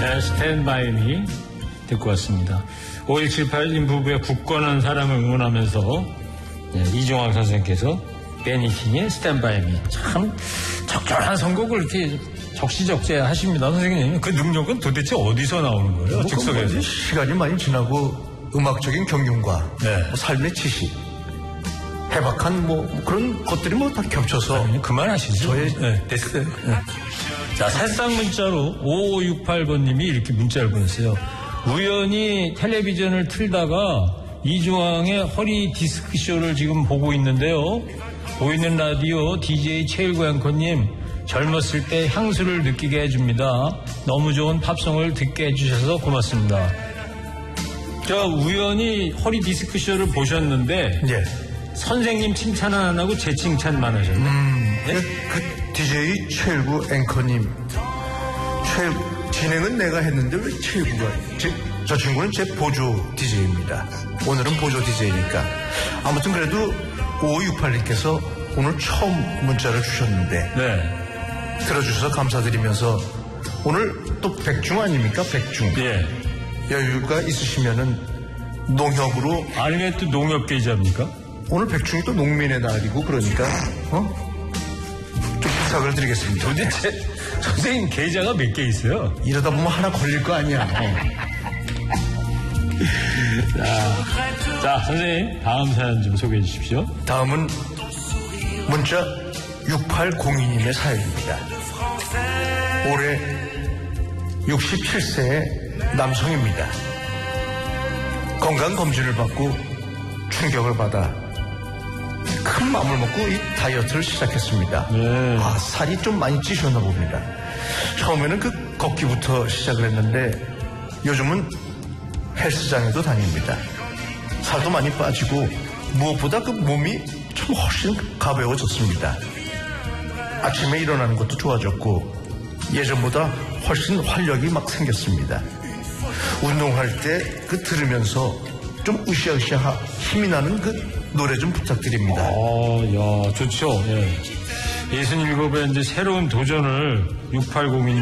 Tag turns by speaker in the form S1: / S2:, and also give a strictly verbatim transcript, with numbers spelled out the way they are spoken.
S1: 네, 스탠바이미 듣고 왔습니다. 오일칠팔 부부의 굳건한 사랑을 응원하면서 네, 이종황 선생님께서 베니킹의 스탠바이미 참 적절한 선곡을 이렇게 적시적재 하십니다. 선생님 그 능력은 도대체 어디서 나오는 거예요?
S2: 뭐
S1: 즉석에서.
S2: 시간이 많이 지나고 음악적인 경륜과
S1: 네.
S2: 뭐 삶의 지식 해박한 뭐 그런 것들이 뭐 다 겹쳐서
S1: 아니, 그만하시죠.
S2: 저의
S1: 네, 됐어요. 네. 자, 새싹 문자로 오오육팔 번님이 이렇게 문자를 보냈어요. 우연히 텔레비전을 틀다가 이종황의 허리 디스크쇼를 지금 보고 있는데요. 보이는 라디오 디제이 최일구 앵커님 젊었을 때 향수를 느끼게 해줍니다. 너무 좋은 팝송을 듣게 해주셔서 고맙습니다. 저 우연히 허리 디스크쇼를 보셨는데
S2: 예.
S1: 선생님 칭찬은 안 하고 제 칭찬만 하셨네.
S2: 음,
S1: 네?
S2: 그, 그 디제이 최일구 앵커님 최 진행은 내가 했는데 왜 최일구가 제, 저 친구는 제 보조 디제이입니다. 오늘은 보조 디제이니까 아무튼 그래도 오오육팔님께서 오늘 처음 문자를 주셨는데
S1: 네.
S2: 들어주셔서 감사드리면서 오늘 또 백중 아닙니까? 백중.
S1: 예.
S2: 여유가 있으시면은 농협으로
S1: 아니 왜 또 농협 계좌입니까?
S2: 오늘 백중이 또 농민의 날이고 그러니까 어? 좀 부탁을 드리겠습니다.
S1: 도대체 선생님 계좌가 몇 개 있어요?
S2: 이러다 보면 하나 걸릴 거 아니야. 어.
S1: 자, 자, 선생님 다음 사연 좀 소개해 주십시오.
S2: 다음은 문자 육팔공이님의 사연입니다. 올해 육십칠 세의 남성입니다. 건강검진을 받고 충격을 받아 큰 마음을 먹고 이 다이어트를 시작했습니다.
S1: 네.
S2: 아, 살이 좀 많이 찌셨나 봅니다. 처음에는 그 걷기부터 시작을 했는데 요즘은 헬스장에도 다닙니다. 살도 많이 빠지고 무엇보다 그 몸이 참 훨씬 가벼워졌습니다. 아침에 일어나는 것도 좋아졌고 예전보다 훨씬 활력이 막 생겼습니다. 운동할 때 그 들으면서 좀 으쌰으쌰 힘이 나는 그 노래 좀 부탁드립니다.
S1: 아, 야, 좋죠. 예. 예순일곱에 이제 새로운 도전을 육팔공이